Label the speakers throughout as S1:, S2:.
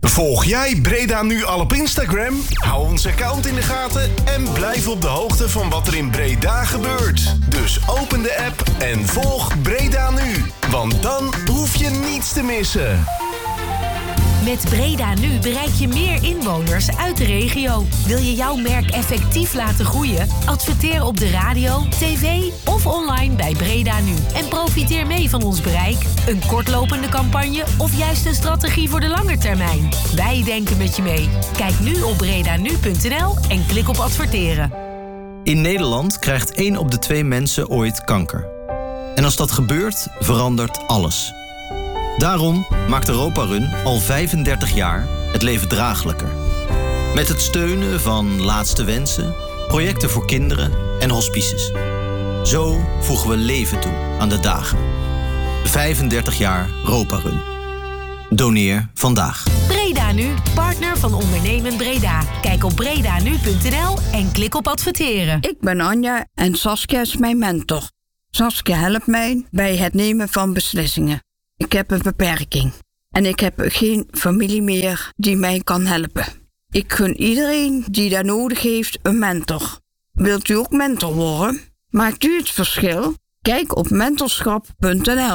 S1: Volg jij Breda Nu al op Instagram? Hou ons account in de gaten en blijf op de hoogte van wat er in Breda gebeurt. Dus open de app en volg Breda Nu. Want dan hoef je niets te missen.
S2: Met Breda Nu bereik je meer inwoners uit de regio. Wil je jouw merk effectief laten groeien? Adverteer op de radio, tv of online bij Breda Nu. En profiteer mee van ons bereik. Een kortlopende campagne of juist een strategie voor de lange termijn. Wij denken met je mee. Kijk nu op bredanu.nl en klik op adverteren.
S3: In Nederland krijgt 1 op de 2 mensen ooit kanker. En als dat gebeurt, verandert alles. Daarom maakt Europa Run al 35 jaar het leven draaglijker. Met het steunen van Laatste Wensen, projecten voor kinderen en hospices. Zo voegen we leven toe aan de dagen. 35 jaar Europa Run. Doneer vandaag.
S2: Breda Nu, partner van Ondernemend Breda. Kijk op bredanu.nl en klik op adverteren.
S4: Ik ben Anja en Saskia is mijn mentor. Saskia helpt mij bij het nemen van beslissingen. Ik heb een beperking en ik heb geen familie meer die mij kan helpen. Ik gun iedereen die daar nodig heeft een mentor. Wilt u ook mentor worden? Maakt u het verschil? Kijk op mentorschap.nl.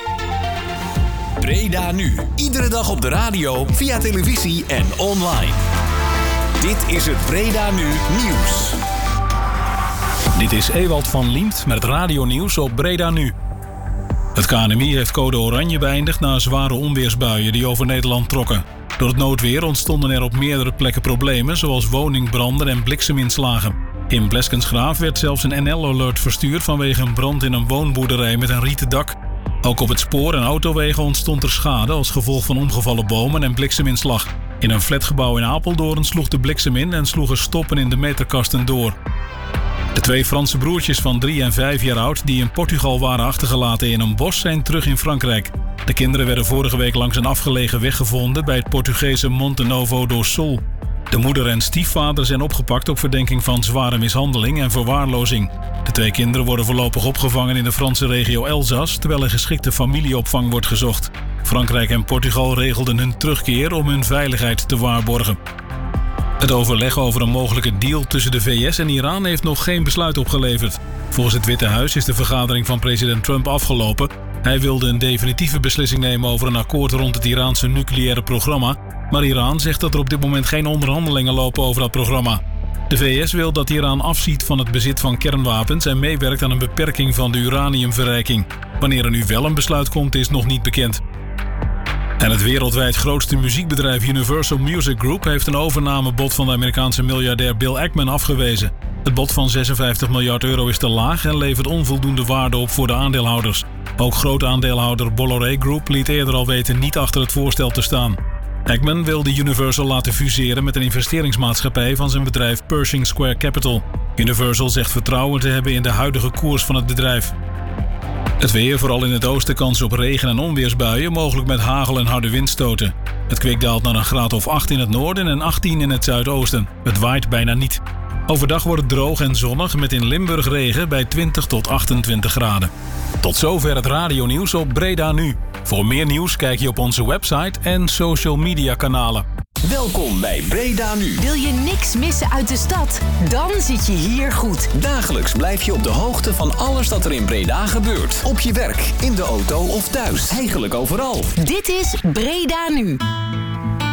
S5: Breda Nu. Iedere dag op de radio, via televisie en online. Dit is het Breda Nu nieuws.
S6: Dit is Ewald van Liemt met het radionieuws op Breda Nu. Het KNMI heeft code oranje beëindigd na zware onweersbuien die over Nederland trokken. Door het noodweer ontstonden er op meerdere plekken problemen, zoals woningbranden en blikseminslagen. In Bleskensgraaf werd zelfs een NL-alert verstuurd vanwege een brand in een woonboerderij met een rieten dak. Ook op het spoor en autowegen ontstond er schade als gevolg van omgevallen bomen en blikseminslag. In een flatgebouw in Apeldoorn sloeg de bliksem in en sloegen stoppen in de meterkasten door. De 2 Franse broertjes van 3 en 5 jaar oud die in Portugal waren achtergelaten in een bos zijn terug in Frankrijk. De kinderen werden vorige week langs een afgelegen weg gevonden bij het Portugese Monte Novo do Sol. De moeder en stiefvader zijn opgepakt op verdenking van zware mishandeling en verwaarlozing. De 2 kinderen worden voorlopig opgevangen in de Franse regio Elzas, terwijl er geschikte familieopvang wordt gezocht. Frankrijk en Portugal regelden hun terugkeer om hun veiligheid te waarborgen. Het overleg over een mogelijke deal tussen de VS en Iran heeft nog geen besluit opgeleverd. Volgens het Witte Huis is de vergadering van president Trump afgelopen. Hij wilde een definitieve beslissing nemen over een akkoord rond het Iraanse nucleaire programma, maar Iran zegt dat er op dit moment geen onderhandelingen lopen over dat programma. De VS wil dat Iran afziet van het bezit van kernwapens en meewerkt aan een beperking van de uraniumverrijking. Wanneer er nu wel een besluit komt, is nog niet bekend. En het wereldwijd grootste muziekbedrijf Universal Music Group heeft een overnamebod van de Amerikaanse miljardair Bill Ackman afgewezen. Het bod van 56 miljard euro is te laag en levert onvoldoende waarde op voor de aandeelhouders. Ook groot aandeelhouder Bolloré Group liet eerder al weten niet achter het voorstel te staan. Ackman wilde Universal laten fuseren met een investeringsmaatschappij van zijn bedrijf Pershing Square Capital. Universal zegt vertrouwen te hebben in de huidige koers van het bedrijf. Het weer, vooral in het oosten kans op regen- en onweersbuien, mogelijk met hagel en harde windstoten. Het kwik daalt naar een graad of 8 in het noorden en 18 in het zuidoosten. Het waait bijna niet. Overdag wordt het droog en zonnig met in Limburg regen bij 20 tot 28 graden. Tot zover het radionieuws op Breda Nu. Voor meer nieuws kijk je op onze website en social media kanalen.
S5: Welkom bij Breda Nu.
S2: Wil je niks missen uit de stad? Dan zit je hier goed.
S5: Dagelijks blijf je op de hoogte van alles dat er in Breda gebeurt. Op je werk, in de auto of thuis. Eigenlijk overal.
S2: Dit is Breda Nu.